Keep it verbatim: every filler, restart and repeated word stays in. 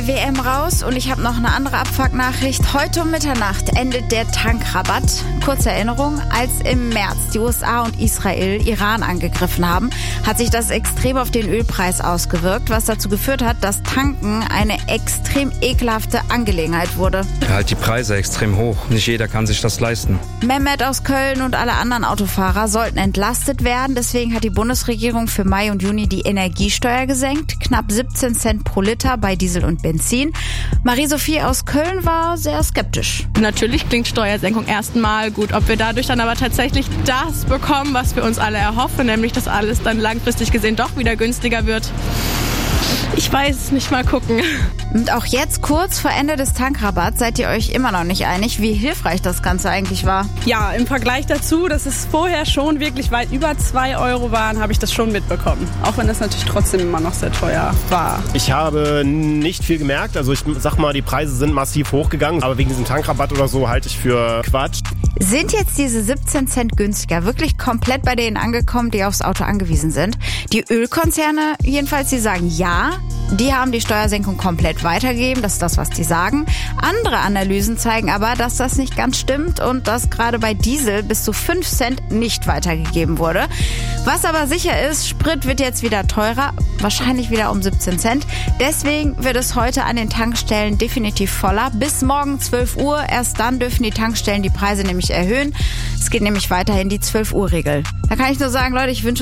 W M raus und ich habe noch eine andere Abfuck-Nachricht. Heute um Mitternacht endet der Tankrabatt. Kurze Erinnerung, als im März die U S A und Israel Iran angegriffen haben, hat sich das extrem auf den Ölpreis ausgewirkt, was dazu geführt hat, dass Tanken eine extrem ekelhafte Angelegenheit wurde. Ja, halt die Preise extrem hoch. Nicht jeder kann sich das leisten. Mehmet aus Köln und alle anderen Autofahrer sollten entlastet werden. Deswegen hat die Bundesregierung für Mai und Juni die Energiesteuer gesenkt. Knapp siebzehn Cent pro Liter bei Diesel und Benzin. Marie-Sophie aus Köln war sehr skeptisch. Natürlich klingt Steuersenkung erstmal gut. Ob wir dadurch dann aber tatsächlich das bekommen, was wir uns alle erhoffen, nämlich dass alles dann langfristig gesehen doch wieder günstiger wird, ich weiß es nicht, mal gucken. Und auch jetzt, kurz vor Ende des Tankrabatts, seid ihr euch immer noch nicht einig, wie hilfreich das Ganze eigentlich war. Ja, im Vergleich dazu, dass es vorher schon wirklich weit über zwei Euro waren, habe ich das schon mitbekommen. Auch wenn das natürlich trotzdem immer noch sehr teuer war. Ich habe nicht viel gemerkt. Also ich sag mal, die Preise sind massiv hochgegangen. Aber wegen diesem Tankrabatt oder so halte ich für Quatsch. Sind jetzt diese siebzehn Cent günstiger wirklich komplett bei denen angekommen, die aufs Auto angewiesen sind? Die Ölkonzerne jedenfalls, die sagen ja. Die haben die Steuersenkung komplett weitergegeben, das ist das, was die sagen. Andere Analysen zeigen aber, dass das nicht ganz stimmt und dass gerade bei Diesel bis zu fünf Cent nicht weitergegeben wurde. Was aber sicher ist, Sprit wird jetzt wieder teurer, wahrscheinlich wieder um siebzehn Cent. Deswegen wird es heute an den Tankstellen definitiv voller. Bis morgen zwölf Uhr, erst dann dürfen die Tankstellen die Preise nämlich erhöhen. Es geht nämlich weiterhin die zwölf Uhr Regel. Da kann ich nur sagen, Leute, ich wünsche